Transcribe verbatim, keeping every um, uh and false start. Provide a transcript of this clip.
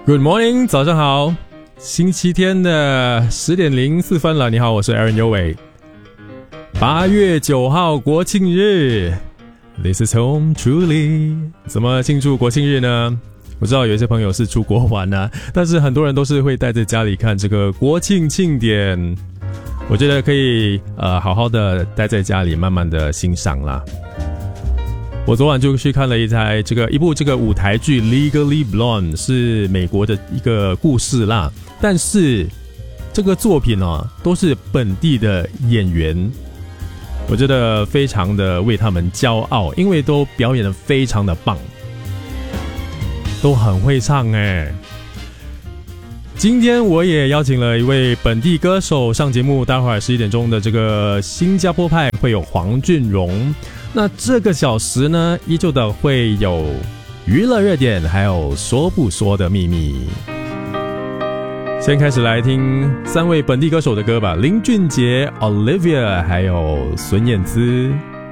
Good morning， 早上好，星期天的十点零四分了。你好，我是 Aaron 尤伟。八月九号国庆日 ，This is home truly。怎么庆祝国庆日呢？我知道有一些朋友是出国玩啊，但是很多人都是会待在家里看这个国庆庆典。我觉得可以呃好好的待在家里，慢慢的欣赏啦。我昨晚就去看了一台这个一部这个舞台剧 Legally Blonde， 是美国的一个故事啦，但是这个作品哦都是本地的演员，我觉得非常的为他们骄傲，因为都表演得非常的棒，都很会唱耶。今天我也邀请了一位本地歌手上节目，待会儿十一点钟的这个新加坡派会有黄俊荣。那这个小时呢，依旧的会有娱乐热点，还有说不说的秘密。先开始来听三位本地歌手的歌吧，林俊杰、Olivia 还有孙燕姿。